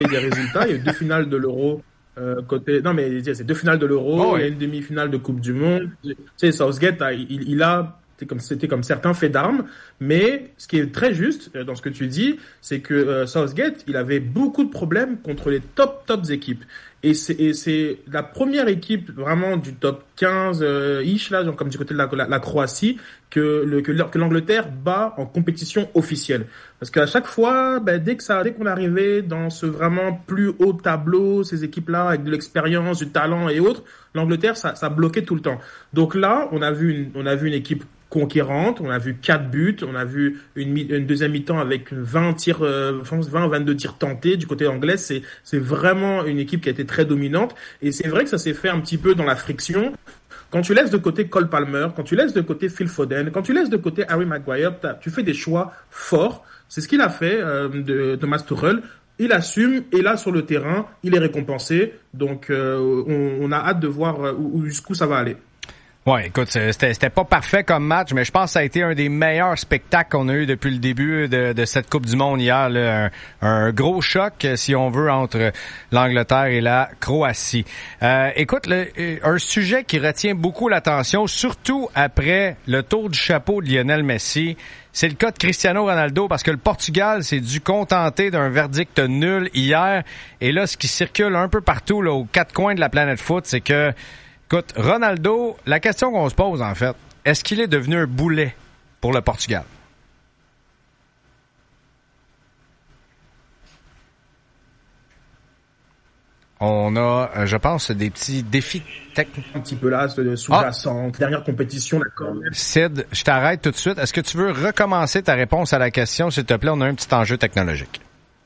des résultats. Il y a eu 2 finales de l'Euro. Non mais c'est 2 finales de l'Euro, Oh, il y a oui. une demi-finale de Coupe du Monde. Tu sais, Southgate, il a c'était comme certains faits d'armes, mais ce qui est très juste dans ce que tu dis, c'est que Southgate, il avait beaucoup de problèmes contre les tops équipes. Et c'est la première équipe vraiment du top 15 ish là, genre comme du côté de la Croatie, que l'Angleterre bat en compétition officielle. Parce qu'à chaque fois, dès qu'on arrivait dans ce vraiment plus haut tableau, ces équipes-là avec de l'expérience, du talent et autres, l'Angleterre, ça bloquait tout le temps. Donc là, on a vu une équipe conquérante, on a vu 4 buts, on a vu une deuxième mi-temps avec 20 tirs, je pense 20 22 tirs tentés du côté anglais. C'est vraiment une équipe qui a été très dominante. Et c'est vrai que ça s'est fait un petit peu dans la friction. Quand tu laisses de côté Cole Palmer, quand tu laisses de côté Phil Foden, quand tu laisses de côté Harry Maguire, tu fais des choix forts. C'est ce qu'il a fait de Thomas Tuchel. Il assume et là sur le terrain, il est récompensé. Donc on a hâte de voir jusqu'où ça va aller. Ouais, écoute, c'était pas parfait comme match, mais je pense que ça a été un des meilleurs spectacles qu'on a eu depuis le début de cette Coupe du Monde hier. Là. Un gros choc, si on veut, entre l'Angleterre et la Croatie. Écoute, un sujet qui retient beaucoup l'attention, surtout après le tour du chapeau de Lionel Messi, c'est le cas de Cristiano Ronaldo, parce que le Portugal s'est dû contenter d'un verdict nul hier. Et là, ce qui circule un peu partout là, aux 4 coins de la planète foot, c'est que écoute, Ronaldo, la question qu'on se pose, en fait, est-ce qu'il est devenu un boulet pour le Portugal? On a, je pense, des petits défis techniques. Un petit peu là, sous-jacent, dernière compétition, d'accord. Sid, je t'arrête tout de suite. Est-ce que tu veux recommencer ta réponse à la question, s'il te plaît? On a un petit enjeu technologique.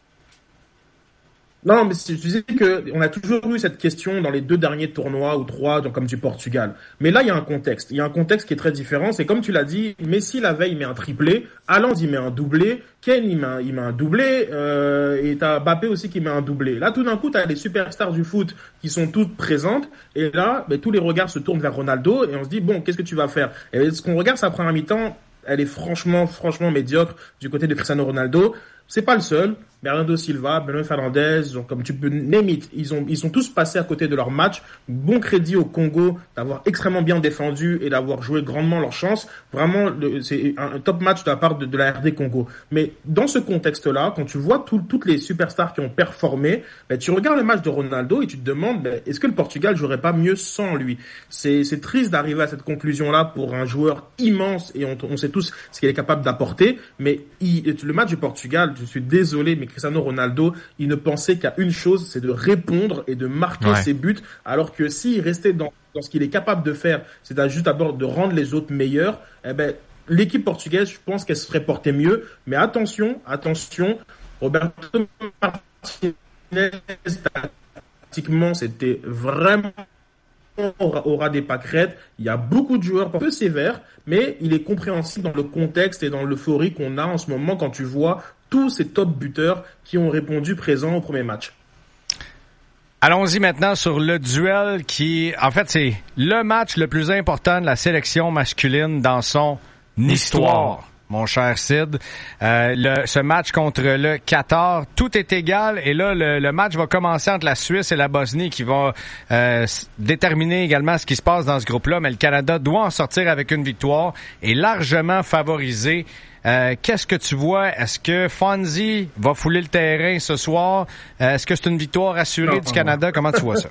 Non, mais je disais qu'on a toujours eu cette question dans les 2 derniers tournois ou 3, donc comme du Portugal. Mais là, il y a un contexte. Il y a un contexte qui est très différent. C'est comme tu l'as dit, Messi, la veille, il met un triplé. Haaland, il met un doublé. Kane, il met un doublé. Et t'as Mbappé aussi qui met un doublé. Là, tout d'un coup, t'as les superstars du foot qui sont toutes présentes. Et là, tous les regards se tournent vers Ronaldo. Et on se dit, bon, qu'est-ce que tu vas faire? Et ce qu'on regarde sa première mi-temps, elle est franchement médiocre du côté de Cristiano Ronaldo. C'est pas le seul. Bernardo Silva, Bruno Fernandes, comme tu peux name it, ils sont tous passés à côté de leur match. Bon crédit au Congo d'avoir extrêmement bien défendu et d'avoir joué grandement leur chance. Vraiment, c'est un top match de la part de la RD Congo. Mais dans ce contexte-là, quand tu vois toutes les superstars qui ont performé, tu regardes le match de Ronaldo et tu te demandes, est-ce que le Portugal jouerait pas mieux sans lui? C'est triste d'arriver à cette conclusion-là pour un joueur immense, et on sait tous ce qu'il est capable d'apporter. Mais le match du Portugal, je suis désolé, mais Cristiano Ronaldo, il ne pensait qu'à une chose, c'est de répondre et de marquer ses buts, alors que s'il restait dans ce qu'il est capable de faire, c'est juste d'abord de rendre les autres meilleurs, l'équipe portugaise, je pense qu'elle serait portée mieux. Mais attention, Roberto Martinez, tactiquement, c'était vraiment aura des pâquerettes. Il y a beaucoup de joueurs peu sévères, mais il est compréhensible dans le contexte et dans l'euphorie qu'on a en ce moment quand tu vois tous ces top buteurs qui ont répondu présent au premier match. Allons-y maintenant sur le duel qui, en fait, c'est le match le plus important de la sélection masculine dans son histoire. Mon cher Sid, ce match contre le Qatar, tout est égal, et là le match va commencer entre la Suisse et la Bosnie qui va déterminer également ce qui se passe dans ce groupe-là, mais le Canada doit en sortir avec une victoire et largement favorisé. Qu'est-ce que tu vois? Est-ce que Fonzie va fouler le terrain ce soir? Est-ce que c'est une victoire assurée du Canada? Comment tu vois ça?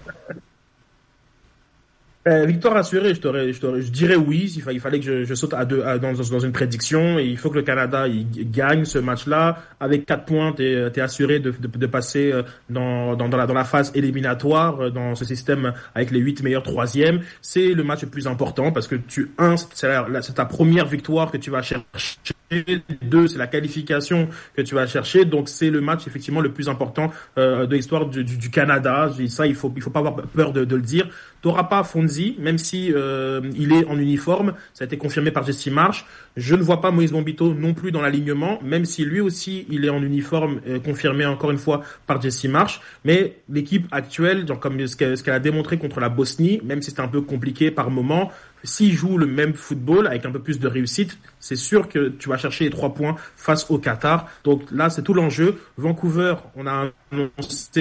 Victoire assurée, je dirais oui. Il fallait que je saute dans une prédiction. Et il faut que le Canada il gagne ce match-là. Avec 4 points, t'es assuré de passer dans la phase éliminatoire, dans ce système avec les 8 meilleurs troisièmes. C'est le match le plus important parce que c'est ta première victoire que tu vas chercher. 2, c'est la qualification que tu vas chercher. Donc c'est le match effectivement le plus important de l'histoire du Canada. Ça, il faut pas avoir peur de le dire. T'auras pas Fonzie, même si il est en uniforme, ça a été confirmé par Jesse Marsch. Je ne vois pas Moïse Bombito non plus dans l'alignement, même si lui aussi il est en uniforme, confirmé encore une fois par Jesse Marsch. Mais l'équipe actuelle, genre comme ce qu'elle a démontré contre la Bosnie, même si c'était un peu compliqué par moment, s'il joue le même football avec un peu plus de réussite, c'est sûr que tu vas chercher les 3 points face au Qatar. Donc là, c'est tout l'enjeu. Vancouver, on a annoncé